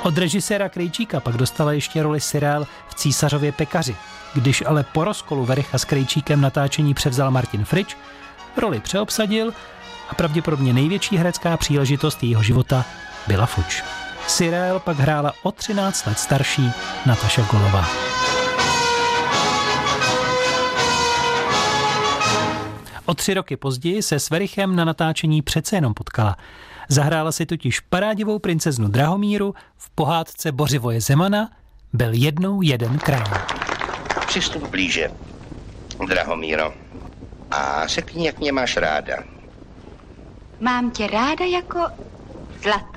Od režiséra Krejčíka pak dostala ještě roli Cyril v Císařově pekaři. Když ale po rozkolu Vericha s Krejčíkem natáčení převzal Martin Fritsch, roli přeobsadil a pravděpodobně největší herecká příležitost jejího života byla fuč. Cyril pak hrála o 13 let starší Nataša Golová. O 3 roky později se s Verichem na natáčení přece jenom potkala. Zahrála si totiž parádivou princeznu Drahomíru v pohádce Bořivoje Zemana Byl jednou jeden král. Přistup blíže, Drahomíro, a řekni, jak mě máš ráda. Mám tě ráda jako zlato.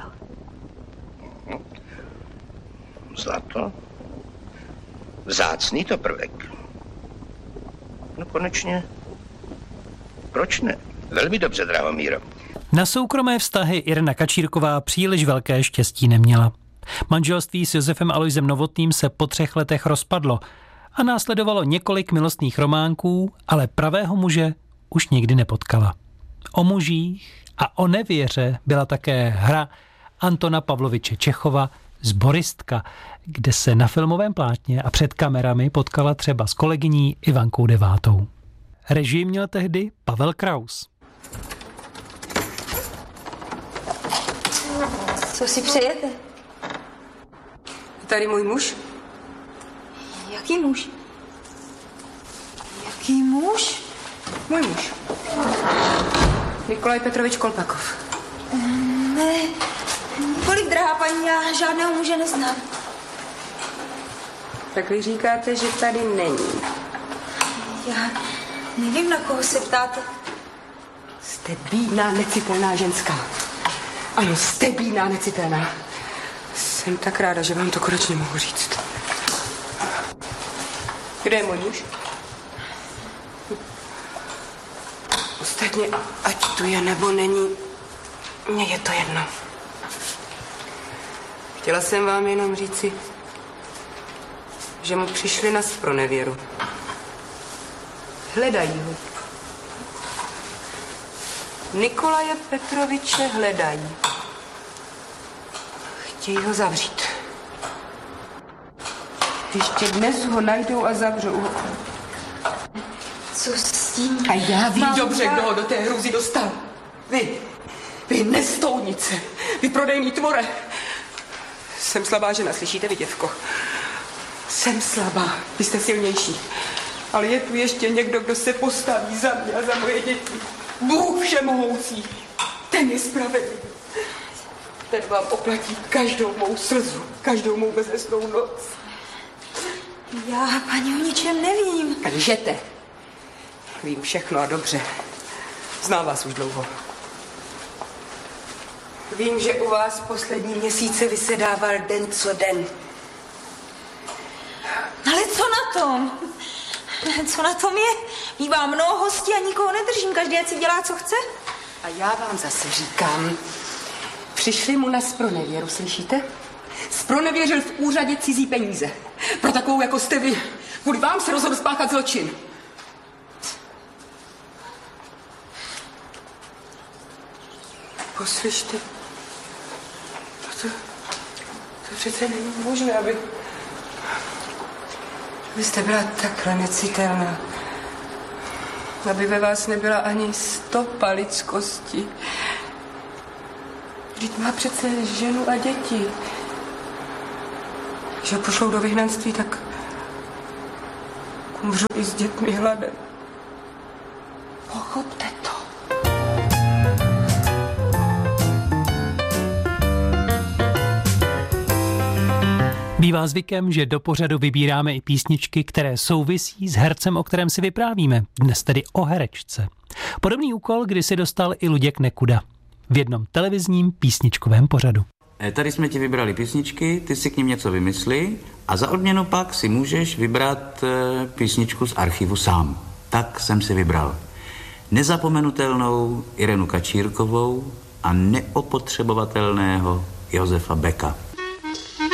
Zlato? Vzácný to prvek. No konečně. Proč ne? Velmi dobře, Drahomíro. Na soukromé vztahy Irena Kačírková příliš velké štěstí neměla. Manželství s Josefem Alojzem Novotným se po 3 letech rozpadlo a následovalo několik milostných románků, ale pravého muže už nikdy nepotkala. O mužích a o nevěře byla také hra Antona Pavloviče Čechova Zboristka, kde se na filmovém plátně a před kamerami potkala třeba s kolegyní Ivankou Devátou. Režii měl tehdy Pavel Kraus. Co si přejete? Tady můj muž? Jaký muž? Jaký muž? Můj muž. Nikolaj Petrovič Kolpakov. Ne, kolik, drahá paní, já žádného muže neznám. Tak vy říkáte, že tady není. Já nevím, na koho se ptáte. Jste bídná, necitelná ženská. Ano, jste bídná, necitelná. Jsem tak ráda, že vám to konečně mohu říct. Kde je můj muž? Ostatně, ať tu je nebo není, mně je to jedno. Chtěla jsem vám jenom říci, že mu přišli na zpronevěru. Hledají ho. Nikolaje Petroviče hledají. Chtějí ho zavřít. Ještě dnes ho najdou a zavřou ho. Co s tím? A já vím dobře, kdo ho do té hrůzy dostal. Vy nestoudnice, vy prodejný tvore. Jsem slabá žena, slyšíte vy, děvko? Jsem slabá, vy jste silnější. Ale je tu ještě někdo, kdo se postaví za mě a za moje děti. Bůh všemohoucí, ten je spravedlivý. Ten vám oplatí každou mou slzu, každou mou bezesnou noc. Já, paní, o ničem nevím. Lžete. Vím všechno a dobře. Znám vás už dlouho. Vím, že u vás poslední měsíce vysedával den co den. Ale co na tom? Co na tom je? Bývá mnoho hostí a nikoho nedržím. Každý ať si dělá, co chce. A já vám zase říkám, přišli mu na zpronevěru, slyšíte? Zpronevěřil v úřadě cizí peníze. Pro takovou, jako jste vy. Kvůli vám se rozhodl spáchat zločin. Poslyšte, to přece není možné, aby... Vy jste byla takhle necitelná. Aby ve vás nebyla ani stopa lidskosti. Vždyť má přece ženu a děti. Když ho pošlou do vyhnanství, tak umřu i s dětmi hladem. Pochopte to. Bývá zvykem, že do pořadu vybíráme i písničky, které souvisí s hercem, o kterém si vyprávíme. Dnes tedy o herečce. Podobný úkol kdysi dostal i Luděk Nekuda v jednom televizním písničkovém pořadu. Tady jsme ti vybrali písničky, ty si k nim něco vymysli a za odměnu pak si můžeš vybrat písničku z archivu sám. Tak jsem si vybral nezapomenutelnou Irenu Kačírkovou a neopotřebovatelného Josefa Beka.